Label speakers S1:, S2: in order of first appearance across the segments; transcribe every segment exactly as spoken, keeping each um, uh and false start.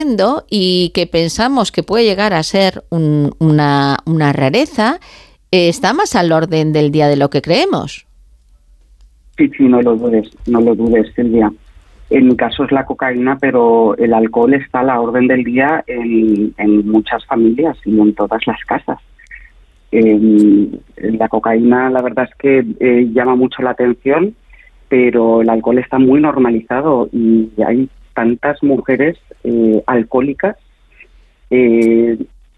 S1: y que pensamos que puede llegar a ser un, una, una rareza, eh, está más al orden del día de lo que creemos.
S2: Sí, sí, no lo dudes, no lo dudes, Silvia. En mi caso es la cocaína, pero el alcohol está a la orden del día en, en muchas familias y en todas las casas. Eh, la cocaína, la verdad es que eh, llama mucho la atención, pero el alcohol está muy normalizado y hay tantas mujeres eh, alcohólicas, eh,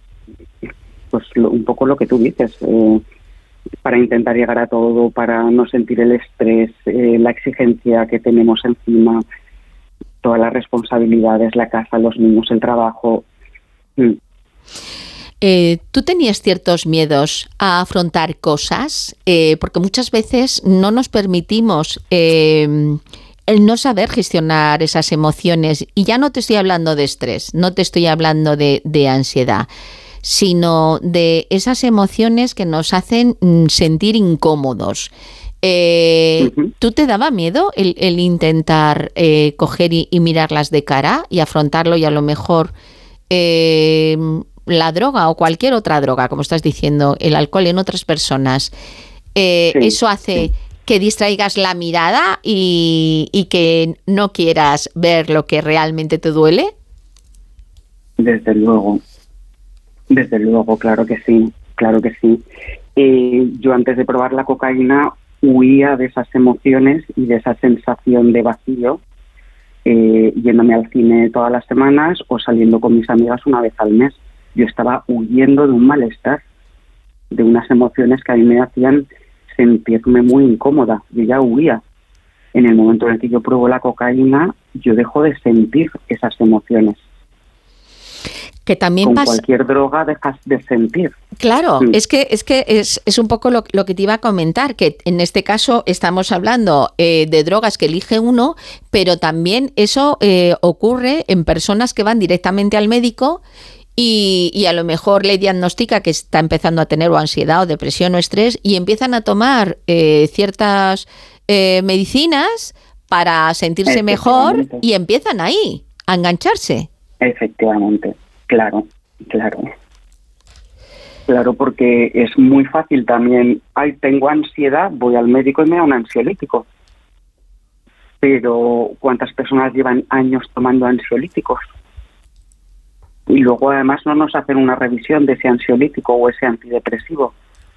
S2: pues lo, un poco lo que tú dices, eh, para intentar llegar a todo, para no sentir el estrés, eh, la exigencia que tenemos encima, todas las responsabilidades, la casa, los niños, el trabajo. Mm.
S1: Eh, ¿Tú tenías ciertos miedos a afrontar cosas? Eh, porque muchas veces no nos permitimos eh, el no saber gestionar esas emociones. Y ya no te estoy hablando de estrés, no te estoy hablando de, de ansiedad, sino de esas emociones que nos hacen sentir incómodos. Eh, uh-huh. ¿Tú te daba miedo el, el intentar eh, coger y, y mirarlas de cara y afrontarlo y a lo mejor... Eh, la droga o cualquier otra droga, como estás diciendo, el alcohol en otras personas, eh, sí, eso hace sí. que distraigas la mirada y, y que no quieras ver lo que realmente te duele?
S2: Desde luego, desde luego, claro que sí, claro que sí. Eh, yo antes de probar la cocaína huía de esas emociones y de esa sensación de vacío, eh, yéndome al cine todas las semanas o saliendo con mis amigas una vez al mes. Yo estaba huyendo de un malestar, de unas emociones que a mí me hacían sentirme muy incómoda. Yo ya huía. En el momento en el que yo pruebo la cocaína, yo dejo de sentir esas emociones.
S1: Que también
S2: Con
S1: pasa...
S2: cualquier droga dejas de sentir.
S1: Claro, sí. es que es que es, es un poco lo, lo que te iba a comentar, que en este caso estamos hablando eh, de drogas que elige uno, pero también eso eh, ocurre en personas que van directamente al médico Y, y a lo mejor le diagnostica que está empezando a tener o ansiedad o depresión o estrés y empiezan a tomar eh, ciertas eh, medicinas para sentirse mejor y empiezan ahí a engancharse.
S2: Efectivamente, claro, claro. Claro, porque es muy fácil también, ay, tengo ansiedad, voy al médico y me da un ansiolítico. Pero ¿cuántas personas llevan años tomando ansiolíticos? Y luego además no nos hacen una revisión de ese ansiolítico o ese antidepresivo.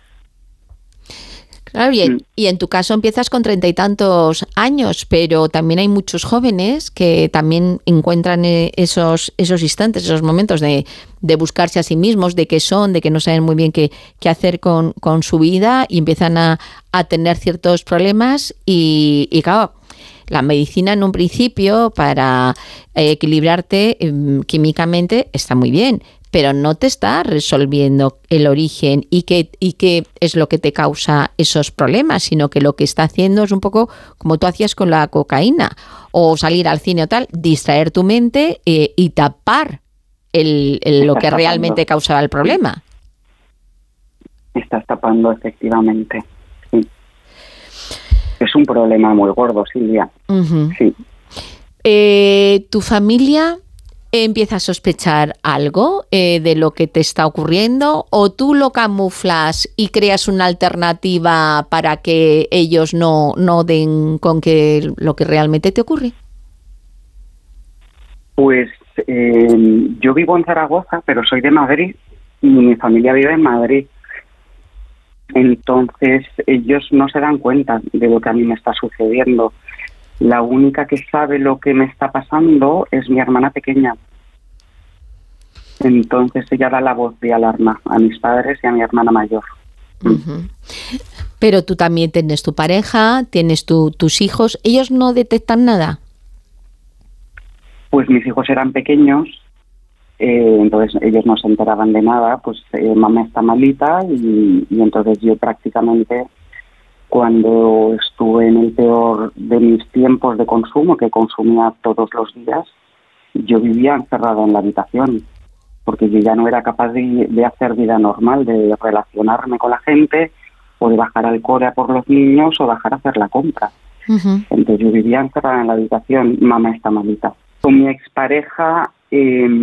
S1: Claro, y en, y en tu caso empiezas con treinta y tantos años, pero también hay muchos jóvenes que también encuentran esos esos instantes, esos momentos de, de buscarse a sí mismos, de qué son, de que no saben muy bien qué, qué hacer con, con su vida y empiezan a, a tener ciertos problemas y, y claro, la medicina en un principio para eh, equilibrarte eh, químicamente está muy bien, pero no te está resolviendo el origen y qué y qué es lo que te causa esos problemas, sino que lo que está haciendo es un poco como tú hacías con la cocaína o salir al cine o tal, distraer tu mente eh, y tapar el, el, lo que realmente causaba el problema.
S2: Estás tapando, efectivamente. Sí. Es un problema muy gordo, Silvia. Uh-huh. Sí.
S1: Eh, ¿Tu familia empieza a sospechar algo eh, de lo que te está ocurriendo o tú lo camuflas y creas una alternativa para que ellos no, no den con que lo que realmente te ocurre?
S2: Pues eh, yo vivo en Zaragoza, pero soy de Madrid y mi familia vive en Madrid. Entonces ellos no se dan cuenta de lo que a mí me está sucediendo. La única que sabe lo que me está pasando es mi hermana pequeña. Entonces ella da la voz de alarma a mis padres y a mi hermana mayor.
S1: Uh-huh. Pero tú también tienes tu pareja, tienes tu, tus hijos. ¿Ellos no detectan nada?
S2: Pues mis hijos eran pequeños. Eh, entonces ellos no se enteraban de nada, pues eh, mamá está malita y, y entonces yo prácticamente cuando estuve en el peor de mis tiempos de consumo, que consumía todos los días, yo vivía encerrada en la habitación porque yo ya no era capaz de, de hacer vida normal, de relacionarme con la gente o de bajar al cole por los niños o bajar a hacer la compra. Uh-huh. Entonces yo vivía encerrada en la habitación, mamá está malita. Con mi expareja eh,